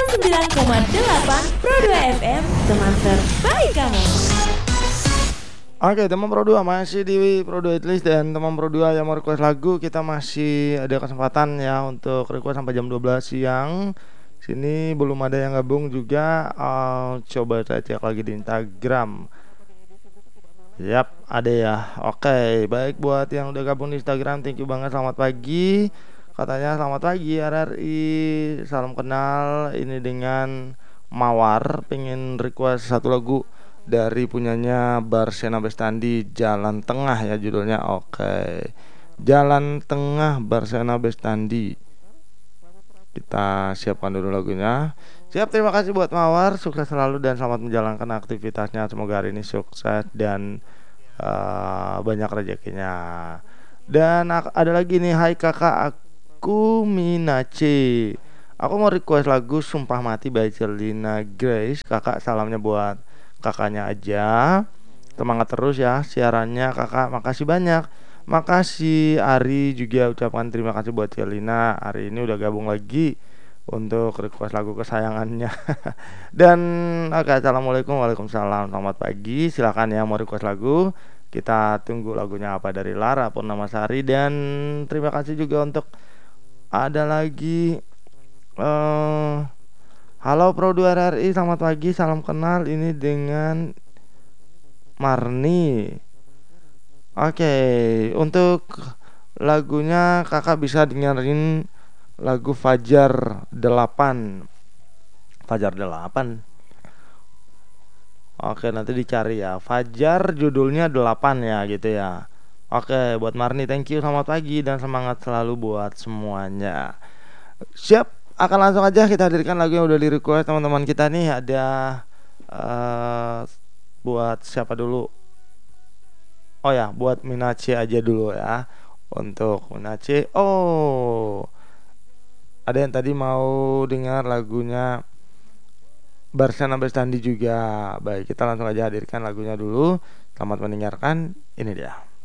109,8 Pro 2 FM, teman terbaik kamu. Oke, teman Pro 2 masih di Pro 2 Hitlist, dan teman Pro 2 yang mau request lagu, kita masih ada kesempatan ya untuk request sampai jam 12 siang. Sini belum ada yang gabung juga. Coba saya cek lagi di Instagram. Yap, ada ya. Oke, baik, buat yang udah gabung di Instagram, thank you banget. Selamat pagi. Katanya selamat pagi RRI, salam kenal. Ini dengan Mawar, pengen request satu lagu dari punyanya Barsena Bestandi, Jalan Tengah ya judulnya. Oke, Jalan Tengah Barsena Bestandi. Kita siapkan dulu lagunya. Siap, terima kasih buat Mawar. Sukses selalu dan selamat menjalankan aktivitasnya. Semoga hari ini sukses dan banyak rezekinya. Dan ada lagi nih, hai kakak, aku Minace. Aku mau request lagu Sumpah Mati by Celina Grace. Kakak, salamnya buat kakaknya aja. Semangat terus ya siarannya kakak. Makasih banyak. Makasih Ari juga, ucapkan terima kasih buat Celina. Hari ini udah gabung lagi untuk request lagu kesayangannya. Dan oke, assalamualaikum. Waalaikumsalam, selamat pagi. Silakan ya mau request lagu. Kita tunggu lagunya apa dari Lara Purnamasari. Dan terima kasih juga untuk ada lagi halo Pro 2 RRI, selamat pagi, salam kenal. Ini dengan Marni. Oke, untuk lagunya kakak bisa dengerin lagu Fajar 8. Fajar 8. Oke, nanti dicari ya. Fajar judulnya 8 ya gitu ya. Oke, buat Marni thank you, selamat pagi dan semangat selalu buat semuanya. Siap, akan langsung aja kita hadirkan lagu yang udah di request teman-teman kita nih. Ada buat siapa dulu? Oh ya, buat Minace aja dulu ya. Untuk Minace, ada yang tadi mau dengar lagunya Barsena Bestandi juga. Baik, kita langsung aja hadirkan lagunya dulu. Selamat mendengarkan, ini dia.